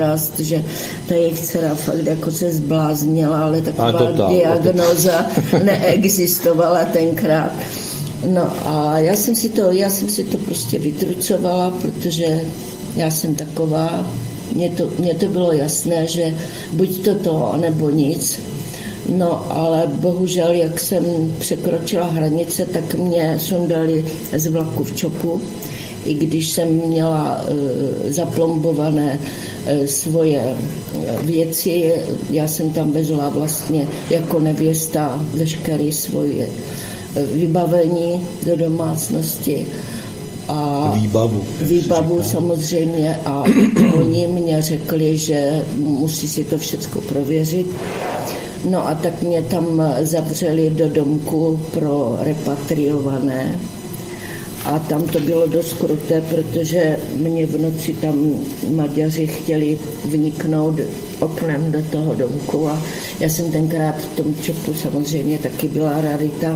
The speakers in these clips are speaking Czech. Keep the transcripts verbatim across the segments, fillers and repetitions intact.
rast, že ta jejich dcera fakt jako se zbláznila, ale taková to diagnóza neexistovala tenkrát. No a já jsem si to, já jsem si to prostě vytrucovala, protože já jsem taková, mně to, mně to bylo jasné, že buď to to, nebo nic. No ale bohužel, jak jsem překročila hranice, tak mě sundali z vlaku v Čopu, i když jsem měla e, zaplombované e, svoje věci, já jsem tam vezla vlastně jako nevěsta veškeré svoje vybavení do domácnosti. A výbavu. Výbavu samozřejmě a oni mě řekli, že musí si to všechno prověřit. No a tak mě tam zavřeli do domku pro repatriované. A tam to bylo dost kruté, protože mě v noci tam Maďaři chtěli vniknout oknem do toho domku a já jsem tenkrát v tom Čopu samozřejmě taky byla rarita.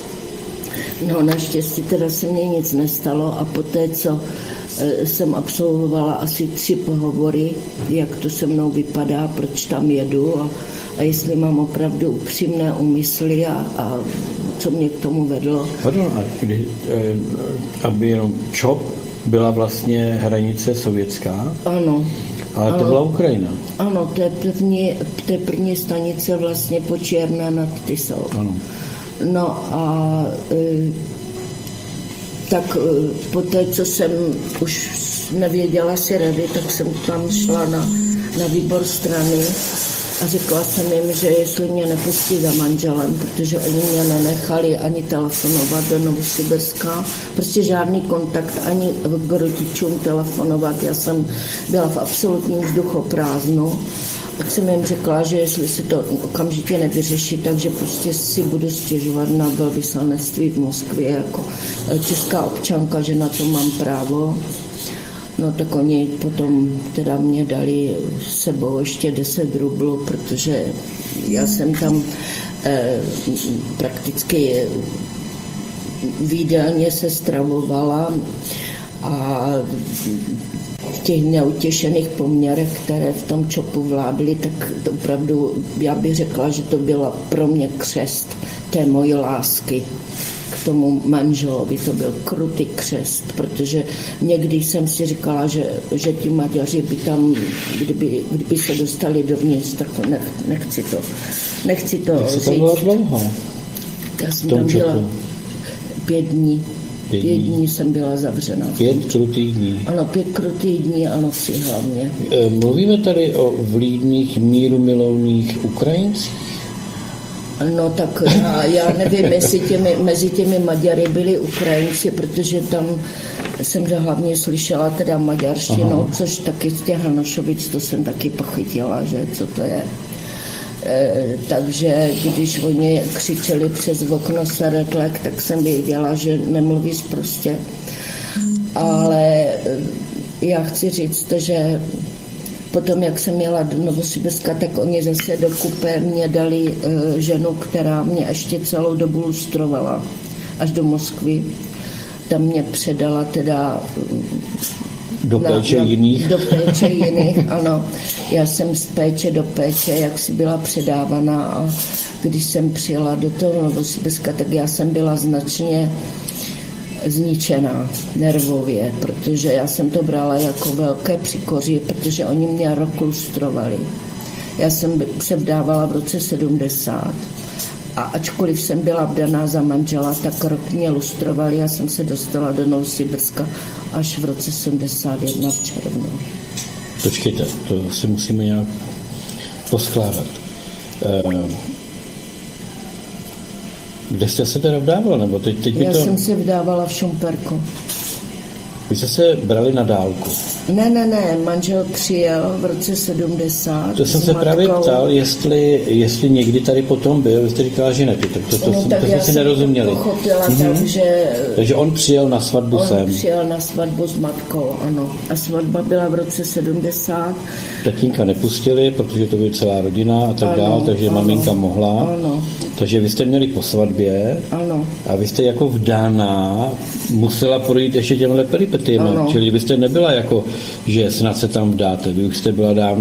No naštěstí teda se mně nic nestalo a poté, co jsem absolvovala asi tři pohovory, jak to se mnou vypadá, proč tam jedu a, a jestli mám opravdu upřímné úmysly a, a co mě k tomu vedlo. Pardon, a kdy, aby jenom Čop byla vlastně hranice sovětská? Ano. Ale to ano, byla Ukrajina. Ano, to je první, to je první stanice vlastně po Černé nad Tisou. Ano. No a e, tak e, po té, co jsem už nevěděla si rady, tak jsem tam šla na, na výbor strany a řekla jsem jim, že jestli mě nepustí za manželem, protože oni mě nenechali ani telefonovat do Novosibirska, prostě žádný kontakt, ani k rodičům telefonovat, já jsem byla v absolutním vzduchoprázdnu. Tak jsem jim řekla, že jestli se to okamžitě nevyřeší, takže prostě si budu stěžovat na velvyslanectví v Moskvě jako česká občanka, že na to mám právo. No tak oni potom teda mě dali s sebou ještě deset rublů, protože já jsem tam eh, prakticky výdelně se stravovala a v těch neutěšených poměrech, které v tom Čopu vládly, tak to opravdu, já bych řekla, že to byla pro mě křest té mojí lásky k tomu manželovi. To byl krutý křest, protože někdy jsem si říkala, že, že ti Maďaři by tam, kdyby, kdyby se dostali dovnitř, tak to nech, nechci to, nechci to Jak říct. to bylo dlouho? Já jsem tam byla pět dní. Pět dní. Pět dní jsem byla zavřena. Pět krutých dní. Ano, pět krutých dní a noci hlavně. Mluvíme tady o vlídných, mírumilovných Ukrajincích? No tak já, já nevím, jestli těmi, mezi těmi Maďary byli Ukrajinci, protože tam jsem hlavně slyšela teda maďarštinu, Aha. což taky z těch Hrnošovic, to jsem taky pochytila, že co to je. E, takže když oni křičeli přes okno Seretlek, tak jsem věděla, že nemluví prostě. Ale já chci říct, že potom, jak jsem jela do Novosibirska, tak oni zase do kupé mě dali e, ženu, která mě ještě celou dobu lustrovala až do Moskvy. Tam mě předala teda do péče na, jiných. Do péče jiných, ano. Já jsem z péče do péče, jak si byla předávaná a když jsem přijela do toho Novosibirska, tak já jsem byla značně zničená nervově, protože já jsem to brala jako velké příkoří, protože oni mě rok lustrovali. Já jsem se vdávala v roce sedmdesát a ačkoliv jsem byla vdaná za manžela, tak rok mě lustrovali. Já jsem se dostala do Novosibirska až v roce sedmdesát jedna v červnu. Počkejte, to si musíme nějak poskládat. Ehm. Kde jste se teda vdávala? Nebo teď, teď Já to... jsem se vdávala v Šumperku. Vy jste se brali na dálku? Ne, ne, ne, manžel přijel v roce sedmdesát. To jsem se matkou. Právě ptal, jestli, jestli někdy tady potom byl, vy jste říkala, že ne, to, to, to, no, to, tak to jsme si nerozuměli. To pochopila, mm-hmm. takže... Takže on přijel na svatbu on sem. On přijel na svatbu s matkou, ano. A svatba byla v roce sedmdesát. Tatínka nepustili, protože to byla celá rodina a tak dále, takže ano, maminka mohla. Ano. Takže vy jste měli po svatbě. Ano. A vy jste jako vdaná musela projít ještě těmhle peripetiemi. Čili vy jste nebyla jako, že snad se tam vdáte, vy už jste byla dávno